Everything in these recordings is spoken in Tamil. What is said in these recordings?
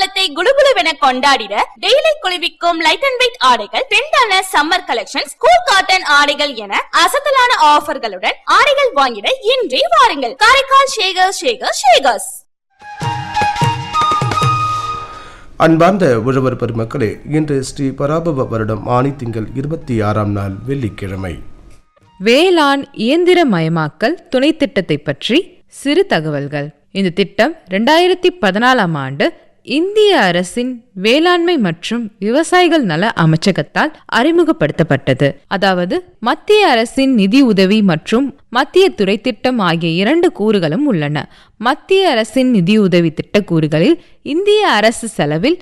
காலத்தை குளுகுளுவென கொண்டாடிட டெய்லி குளிர்விக்கும் லைட் அண்ட் வெயிட் ஆடைகள், ட்ரெண்டான சம்மர் கலெக்ஷன்ஸ், கூல் காட்டன் ஆடைகள் என அசத்தலான ஆஃபர்களுடன் ஆடைகள் வாங்கிட இன்றே வாருங்கள். காரைக்கால் ஷேகர்ஸ். அன்பார்ந்த உழவர் பெருமக்களே, இன்று ஸ்ரீ பராபவ வருடம் ஆனி திங்கள் 26ஆம் நாள் வெள்ளிக்கிழமை. வேளாண் இயந்திரமயமாக்கல் துணை திட்டத்தை பற்றி சிறு தகவல்கள். இந்த திட்டம் 2014ஆம் ஆண்டு இந்திய அரசின் வேளாண்மை மற்றும் விவசாயிகள் நல அமைச்சகத்தால் அறிமுகப்படுத்தப்பட்டது. அதாவது மத்திய அரசின் நிதி உதவி மற்றும் மத்திய துறை திட்டம் ஆகிய 2 கூறுகளும் உள்ளன. மத்திய அரசின் நிதியுதவி திட்ட கூறுகளில் இந்திய அரசு செலவில்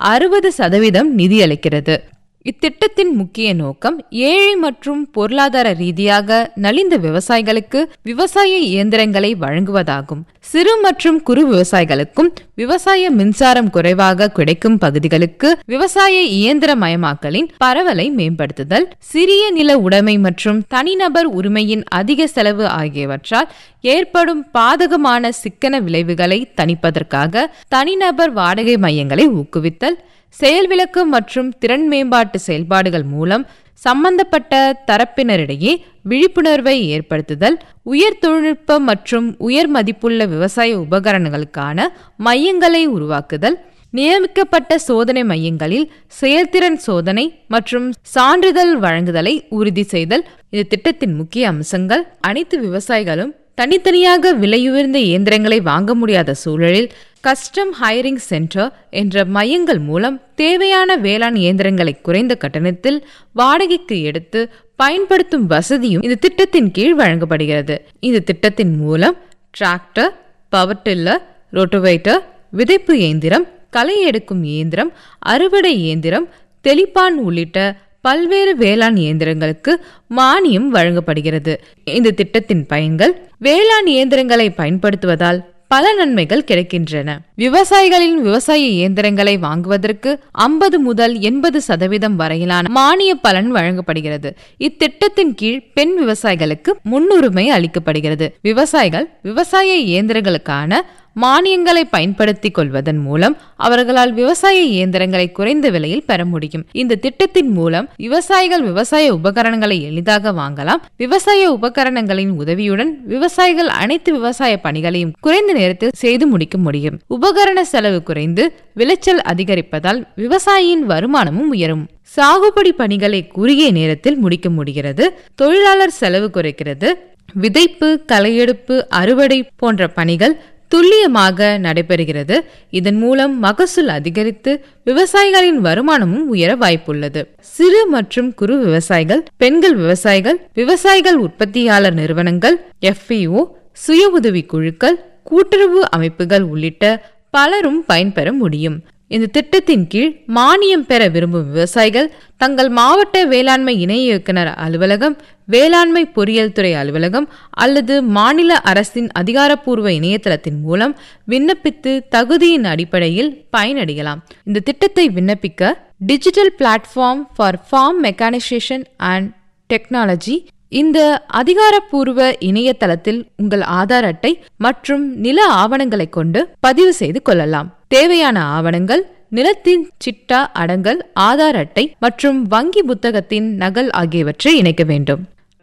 60% நிதியளிக்கிறது. இத்திட்டத்தின் முக்கிய நோக்கம் ஏழை மற்றும் பொருளாதார ரீதியாக நலிந்த விவசாயிகளுக்கு விவசாய இயந்திரங்களை வழங்குவதாகும். சிறு மற்றும் குறு விவசாயிகளுக்கும் விவசாய மின்சாரம் குறைவாக கிடைக்கும் பகுதிகளுக்கு விவசாய இயந்திரமயமாக்கலின் பரவலை மேம்படுத்துதல், சிறிய நில உடைமை மற்றும் தனிநபர் உரிமையின் அதிக செலவு ஆகியவற்றால் ஏற்படும் பாதகமான சிக்கன விளைவுகளை தணிப்பதற்காக தனிநபர் வாடகை மையங்களை ஊக்குவித்தல், செயல்விளக்கு மற்றும் திறன் மேம்பாட்டு செயல்பாடுகள் மூலம் சம்பந்தப்பட்ட தரப்பினரிடையே விழிப்புணர்வை ஏற்படுத்துதல், உயர் தொழில்நுட்ப மற்றும் உயர் மதிப்புள்ள விவசாய உபகரணங்களுக்கான மையங்களை உருவாக்குதல், நியமிக்கப்பட்ட சோதனை மையங்களில் செயல்திறன் சோதனை மற்றும் சான்றிதழ் வழங்குதலை உறுதி செய்தல். இந்த திட்டத்தின் முக்கிய அம்சங்கள்: அனைத்து விவசாயிகளும் தனித்தனியாக விலையுயர்ந்த இயந்திரங்களை வாங்க முடியாத சூழலில் கஸ்டம் ஹையரிங் சென்டர் என்ற மையங்கள் மூலம் தேவையான வேளாண் இயந்திரங்களை குறைந்த கட்டணத்தில் வாடகைக்கு எடுத்து பயன்படுத்தும் வசதியும் இந்த திட்டத்தின் கீழ் வழங்கப்படுகிறது. இந்த திட்டத்தின் மூலம் டிராக்டர், பவர் டில்லர், ரோட்டோவேட்டர், விதைப்பு இயந்திரம், களை எடுக்கும் இயந்திரம், அறுவடை இயந்திரம், தெளிப்பான் உள்ளிட்ட பல்வேறு வேளாண் இயந்திரங்களுக்கு மானியம் வழங்கப்படுகிறது. இந்த திட்டத்தின் பயன்கள்: வேளாண் இயந்திரங்களை பயன்படுத்துவதால் பல நன்மைகள் கிடைக்கின்றன. விவசாயிகளின் விவசாய இயந்திரங்களை வாங்குவதற்கு 50 முதல் 80% வரையிலான மானிய பலன் வழங்கப்படுகிறது. இத்திட்டத்தின் கீழ் பெண் விவசாயிகளுக்கு முன்னுரிமை அளிக்கப்படுகிறது. விவசாயிகள் விவசாய இயந்திரங்களுக்கான மானியங்களை பயன்படுத்திக் கொள்வதன் மூலம் அவர்களால் விவசாய இயந்திரங்களை குறைந்த விலையில் பெற முடியும். இந்த திட்டத்தின் மூலம் விவசாயிகள் விவசாய உபகரணங்களை எளிதாக வாங்கலாம். விவசாய உபகரணங்களின் உதவியுடன் விவசாயிகள் அனைத்து விவசாய பணிகளையும் குறைந்த நேரத்தில் செய்து முடிக்க முடியும். உபகரண செலவு குறைந்து விளைச்சல் அதிகரிப்பதால் விவசாயியின் வருமானமும் உயரும். சாகுபடி பணிகளை குறுகிய நேரத்தில் முடிக்க முடிகிறது. தொழிலாளர் செலவு குறைக்கிறது. விதைப்பு, களையெடுப்பு, அறுவடை போன்ற பணிகள் துல்லியமாக நடைபெறுகிறது. இதன் மூலம் மகசூல் அதிகரித்து விவசாயிகளின் வருமானமும் உயர வாய்ப்புள்ளது. சிறு மற்றும் குறு விவசாயிகள், பெண்கள் விவசாயிகள், விவசாயிகள் உற்பத்தியாளர் நிறுவனங்கள், FPO, சுய உதவி குழுக்கள், கூட்டுறவு அமைப்புகள் உள்ளிட்ட பலரும் பயன்பெற முடியும். இந்த திட்டத்தின் கீழ் மானியம் பெற விரும்பும் விவசாயிகள் தங்கள் மாவட்ட வேளாண்மை இணை இயக்குனர் அலுவலகம், வேளாண்மை பொறியியல் துறை அலுவலகம் அல்லது மாநில அரசின் அதிகாரப்பூர்வ இணையதளத்தின் மூலம் விண்ணப்பித்து தகுதியின் அடிப்படையில் பயனடையலாம். இந்த திட்டத்தை விண்ணப்பிக்க digital platform for form mechanisation and technology இந்த அதிகாரப்பூர்வ இணையதளத்தில் உங்கள் ஆதார் அட்டை மற்றும் நில ஆவணங்களை கொண்டு பதிவு செய்து கொள்ளலாம். தேவையான ஆவணங்கள்: நிலத்தின் சிட்டா அடங்கல், ஆதார் அட்டை மற்றும் வங்கி புத்தகத்தின் நகல் ஆகியவற்றை இணைக்க வேண்டும்.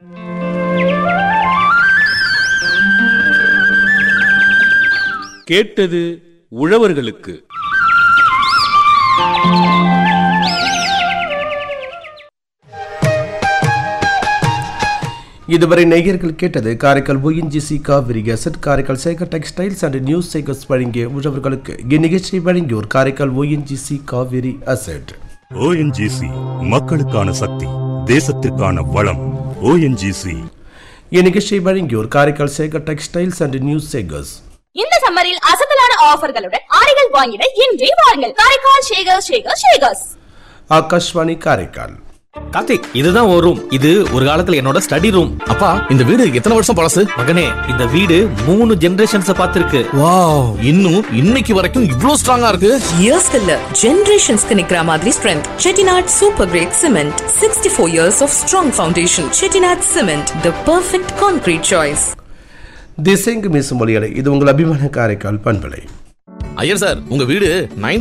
கேட்டது உழவர்களுக்கு. இதுவரை நேயர்கள் கேட்டது Karaikal ONGC Kaveri asset, Karaikal Sekar textiles and news Sekar's வழங்கிய உழவர்களுக்கு. இந்நிகழ்ச்சியை வழங்கியோர் Karaikal ONGC Kaveri asset. ONGC மக்களுக்கான சக்தி, தேசத்திற்கான வளம். ONGC. இந்நிகழ்ச்சியை வழங்கியோர் Karaikal Sekar textiles and news Sekar's. இந்த சம்மரில் அசத்தலான ஆஃபர்களுடன் ஆடைகள் வாங்கிட இன்றே வாருங்கள். காரைக்கால் ஷேகர்ஸ். ஆகாஷ்வாணி காரைக்கால். கார்த்திக், இதுதான் ஒரு ரூம். இது ஒரு காலத்துல என்னோட ஸ்டடி ரூம். அப்பா, இந்த வீடு எத்தனை வருஷம் பழசு? மகனே, இந்த வீடு 3 ஜெனரேஷன்ஸ் பார்த்திருக்கு. வாவ், இன்னும் இன்னைக்கு வரைக்கும் இவ்ளோ ஸ்ட்ராங்கா இருக்கு. இயர்ஸ் இல்ல, ஜெனரேஷன்ஸ்க்கு நிக்கிற மாதிரி strength. Chettinad Super Great Cement, 64 years of strong foundation. Chettinad Cement, the perfect concrete choice. திசைங்கு மீசும் மொழிகளை இது உங்கள் அபிமான காரைக்கால் பண்பலை. ஐயர் சார், உங்க வீடு